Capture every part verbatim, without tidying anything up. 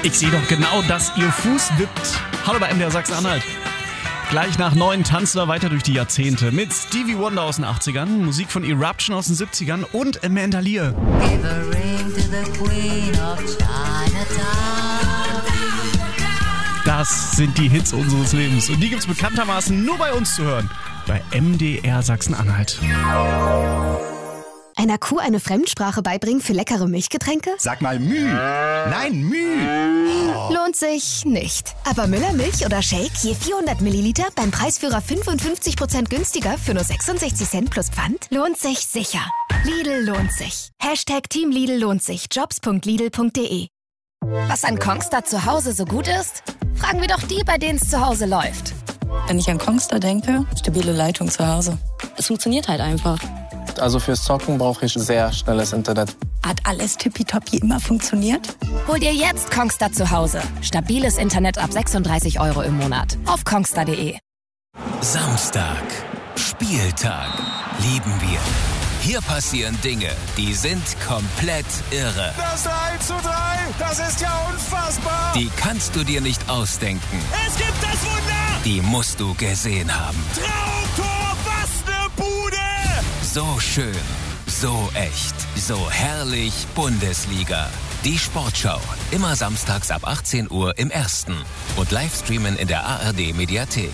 Ich sehe doch genau, dass ihr Fuß wippt. Hallo bei M D R Sachsen-Anhalt. Gleich nach neun tanzen wir weiter durch die Jahrzehnte mit Stevie Wonder aus den achtzigern, Musik von Eruption aus den siebzigern und Amanda Lear. Give a ring to the Queen of Chinatown. Das sind die Hits unseres Lebens und die gibt's bekanntermaßen nur bei uns zu hören. Bei M D R Sachsen-Anhalt. Einer Kuh eine Fremdsprache beibringen für leckere Milchgetränke? Sag mal Müh. Nein, Müh. Oh. Lohnt sich nicht. Aber Müller Milch oder Shake je vierhundert Milliliter beim Preisführer fünfundfünfzig Prozent günstiger für nur sechsundsechzig Cent plus Pfand? Lohnt sich sicher. Lidl lohnt sich. Hashtag Team Lidl lohnt sich. jobs punkt lidl punkt de. Was an Kongstar zu Hause so gut ist? Fragen wir doch die, bei denen es zu Hause läuft. Wenn ich an Kongstar denke, stabile Leitung zu Hause. Es funktioniert halt einfach. Also fürs Zocken brauche ich sehr schnelles Internet. Hat alles tippitoppi immer funktioniert? Hol dir jetzt Kongstar zu Hause. Stabiles Internet ab sechsunddreißig Euro im Monat. Auf kongstar punkt de. Samstag. Spieltag. Lieben wir. Hier passieren Dinge, die sind komplett irre. Das drei zu drei, das ist ja unfassbar. Die kannst du dir nicht ausdenken. Es gibt das Wunder. Die musst du gesehen haben. Traumtor, was ne Bude. So schön, so echt, so herrlich Bundesliga. Die Sportschau, immer samstags ab achtzehn Uhr im Ersten und Livestreamen in der A R D-Mediathek.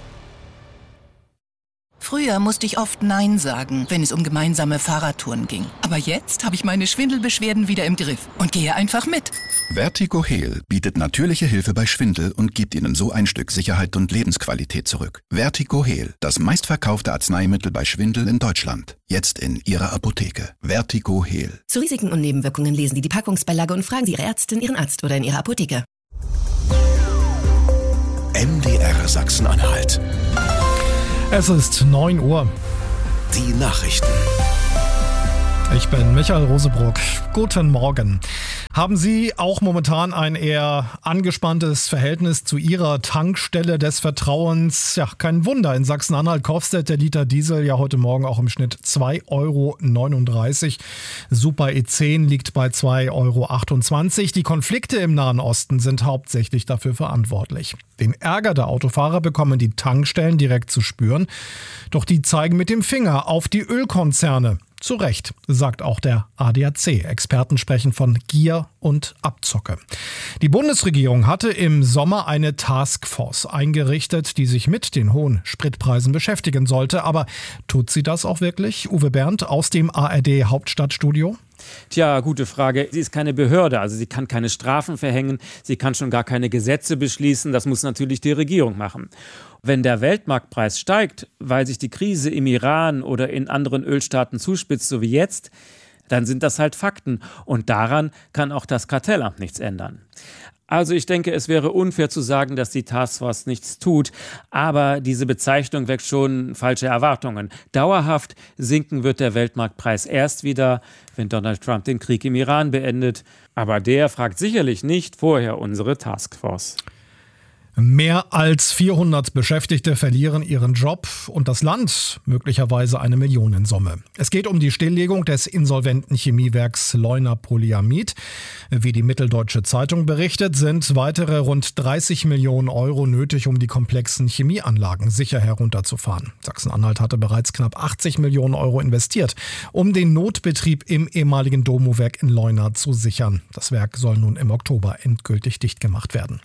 Früher musste ich oft Nein sagen, wenn es um gemeinsame Fahrradtouren ging. Aber jetzt habe ich meine Schwindelbeschwerden wieder im Griff und gehe einfach mit. Vertigo Heal bietet natürliche Hilfe bei Schwindel und gibt Ihnen so ein Stück Sicherheit und Lebensqualität zurück. Vertigo Heal, das meistverkaufte Arzneimittel bei Schwindel in Deutschland. Jetzt in Ihrer Apotheke. Vertigo Heal. Zu Risiken und Nebenwirkungen lesen Sie die Packungsbeilage und fragen Sie Ihre Ärztin, Ihren Arzt oder in Ihrer Apotheke. M D R Sachsen-Anhalt. Es ist neun Uhr. Die Nachrichten. Ich bin Michael Rosebruck. Guten Morgen. Haben Sie auch momentan ein eher angespanntes Verhältnis zu Ihrer Tankstelle des Vertrauens? Ja, kein Wunder. In Sachsen-Anhalt kostet der Liter Diesel ja heute Morgen auch im Schnitt zwei Euro neununddreißig. Super E zehn liegt bei zwei Euro achtundzwanzig. Die Konflikte im Nahen Osten sind hauptsächlich dafür verantwortlich. Den Ärger der Autofahrer bekommen die Tankstellen direkt zu spüren. Doch die zeigen mit dem Finger auf die Ölkonzerne. Zu Recht, sagt auch der A D A C. Experten sprechen von Gier und Abzocke. Die Bundesregierung hatte im Sommer eine Taskforce eingerichtet, die sich mit den hohen Spritpreisen beschäftigen sollte. Aber tut sie das auch wirklich? Uwe Bernd aus dem A R D Hauptstadtstudio. Tja, gute Frage. Sie ist keine Behörde, also sie kann keine Strafen verhängen, sie kann schon gar keine Gesetze beschließen, das muss natürlich die Regierung machen. Wenn der Weltmarktpreis steigt, weil sich die Krise im Iran oder in anderen Ölstaaten zuspitzt, so wie jetzt, dann sind das halt Fakten und daran kann auch das Kartellamt nichts ändern. Also ich denke, es wäre unfair zu sagen, dass die Taskforce nichts tut, aber diese Bezeichnung weckt schon falsche Erwartungen. Dauerhaft sinken wird der Weltmarktpreis erst wieder, wenn Donald Trump den Krieg im Iran beendet. Aber der fragt sicherlich nicht vorher unsere Taskforce. Mehr als vierhundert Beschäftigte verlieren ihren Job und das Land möglicherweise eine Millionensumme. Es geht um die Stilllegung des insolventen Chemiewerks Leuna Polyamid. Wie die Mitteldeutsche Zeitung berichtet, sind weitere rund dreißig Millionen Euro nötig, um die komplexen Chemieanlagen sicher herunterzufahren. Sachsen-Anhalt hatte bereits knapp achtzig Millionen Euro investiert, um den Notbetrieb im ehemaligen Domo-Werk in Leuna zu sichern. Das Werk soll nun im Oktober endgültig dicht gemacht werden.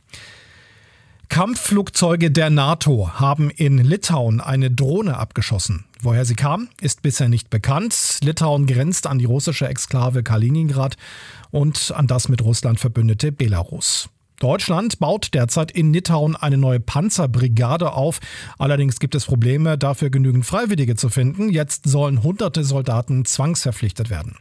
Kampfflugzeuge der NATO haben in Litauen eine Drohne abgeschossen. Woher sie kam, ist bisher nicht bekannt. Litauen grenzt an die russische Exklave Kaliningrad und an das mit Russland verbündete Belarus. Deutschland baut derzeit in Litauen eine neue Panzerbrigade auf. Allerdings gibt es Probleme, dafür genügend Freiwillige zu finden. Jetzt sollen hunderte Soldaten zwangsverpflichtet werden.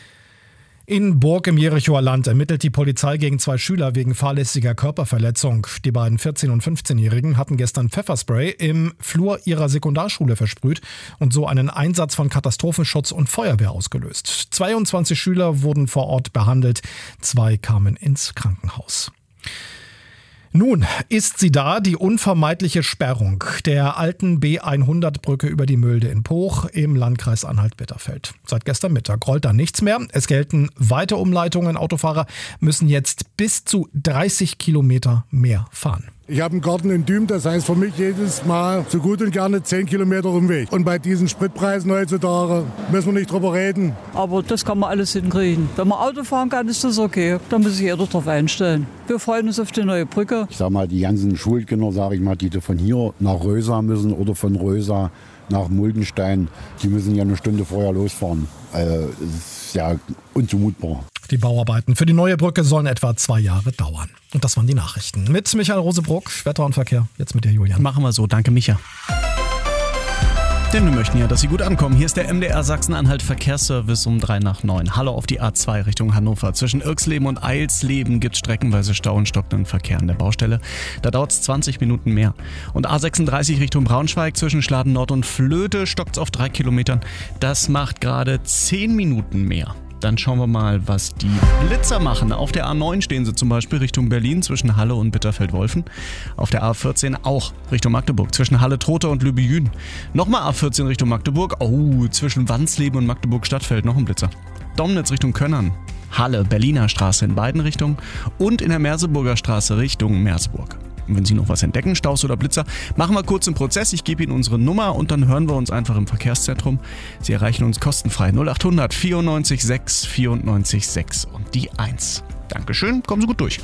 In Burg im Jerichoer Land ermittelt die Polizei gegen zwei Schüler wegen fahrlässiger Körperverletzung. Die beiden vierzehn- und fünfzehnjährigen hatten gestern Pfefferspray im Flur ihrer Sekundarschule versprüht und so einen Einsatz von Katastrophenschutz und Feuerwehr ausgelöst. zweiundzwanzig Schüler wurden vor Ort behandelt, zwei kamen ins Krankenhaus. Nun ist sie da, die unvermeidliche Sperrung der alten B hundert Brücke über die Mülde in Poch im Landkreis Anhalt-Bitterfeld. Seit gestern Mittag rollt da nichts mehr. Es gelten weite Umleitungen. Autofahrer müssen jetzt bis zu dreißig Kilometer mehr fahren. Ich habe einen Garten in Düm, das heißt für mich jedes Mal so gut und gerne zehn Kilometer Umweg. Und bei diesen Spritpreisen heutzutage müssen wir nicht drüber reden. Aber das kann man alles hinkriegen. Wenn man Auto fahren kann, ist das okay. Da muss sich jeder drauf einstellen. Wir freuen uns auf die neue Brücke. Ich sag mal, die ganzen Schulkinder, sage ich mal, die von hier nach Rösa müssen oder von Rösa nach Muldenstein, die müssen ja eine Stunde vorher losfahren. Also, es ist ja unzumutbar. Die Bauarbeiten für die neue Brücke sollen etwa zwei Jahre dauern. Und das waren die Nachrichten. Mit Michael Rosebruck, Wetter und Verkehr. Jetzt mit dir, Julian. Machen wir so. Danke, Micha. Denn wir möchten ja, dass Sie gut ankommen. Hier ist der M D R Sachsen-Anhalt Verkehrsservice um drei nach neun. Hallo auf die A zwei Richtung Hannover. Zwischen Irxleben und Eilsleben gibt es streckenweise Stau und stockenden Verkehr an der Baustelle. Da dauert es zwanzig Minuten mehr. Und A sechsunddreißig Richtung Braunschweig zwischen Schladen Nord und Flöte stockt es auf drei Kilometern. Das macht gerade zehn Minuten mehr. Dann schauen wir mal, was die Blitzer machen. Auf der A neun stehen sie zum Beispiel Richtung Berlin zwischen Halle und Bitterfeld-Wolfen. Auf der A vierzehn auch Richtung Magdeburg zwischen Halle-Trotha und Lübejün. Nochmal A vierzehn Richtung Magdeburg. Oh, zwischen Wansleben und Magdeburg-Stadtfeld noch ein Blitzer. Domnitz Richtung Könnern. Halle, Berliner Straße in beiden Richtungen. Und in der Merseburger Straße Richtung Merseburg. Und wenn Sie noch was entdecken, Staus oder Blitzer, machen wir kurz einen Prozess. Ich gebe Ihnen unsere Nummer und dann hören wir uns einfach im Verkehrszentrum. Sie erreichen uns kostenfrei null acht hundert vierundneunzig sechs vierundneunzig sechs und die eins. Dankeschön, kommen Sie gut durch.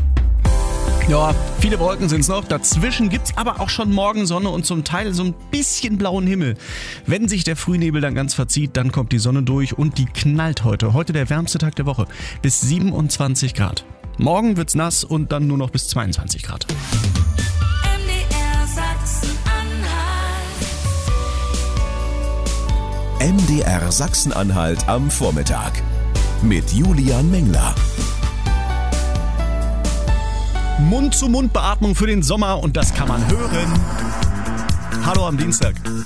Ja, viele Wolken sind es noch. Dazwischen gibt es aber auch schon Morgensonne und zum Teil so ein bisschen blauen Himmel. Wenn sich der Frühnebel dann ganz verzieht, dann kommt die Sonne durch und die knallt heute. Heute der wärmste Tag der Woche. Bis siebenundzwanzig Grad. Morgen wird's nass und dann nur noch bis zweiundzwanzig Grad. M D R Sachsen-Anhalt am Vormittag mit Julian Mengler. Mund-zu-Mund-Beatmung für den Sommer und das kann man hören. Hallo am Dienstag.